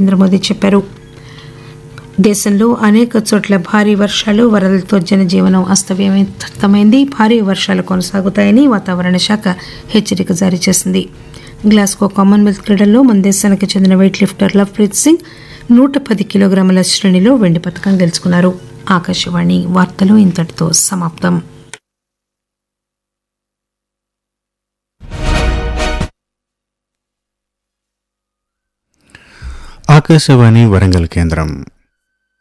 నరేంద్ర మోదీ చెప్పారు. దేశంలో అనేక చోట్ల భారీ వర్షాలు, వరదలతో జనజీవనం అస్తవ్యస్తమైంది. భారీ వర్షాలు కొనసాగుతాయని వాతావరణ శాఖ హెచ్చరిక జారీ చేసింది. గ్లాస్గో కామన్వెల్త్ క్రీడల్లో మన దేశానికి చెందిన వెయిట్ లిఫ్టర్ లవ్ప్రీత్ సింగ్ 110 కిలోగ్రాముల శ్రేణిలో వెండి పతకం గెలుచుకున్నారు. ఆకాశవాణి వార్తలు ఇంతటితో సమాప్తం. ఆకాశవాణి వరంగల్ కేంద్రం.